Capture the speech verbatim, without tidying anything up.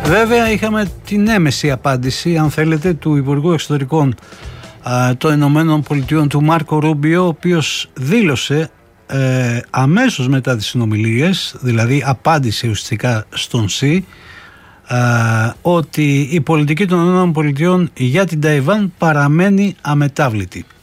Βέβαια είχαμε την έμεση απάντηση, αν θέλετε, του Υπουργού Εξωτερικών α, των Ηνωμένων Πολιτειών, του Μάρκο Ρούμπιο, ο οποίος δήλωσε ε, αμέσως μετά τις συνομιλίες, δηλαδή απάντησε ουσιαστικά στον ΣΥ, ε, ότι η πολιτική των Ηνωμένων Πολιτειών για την Ταϊβάν παραμένει αμετάβλητη.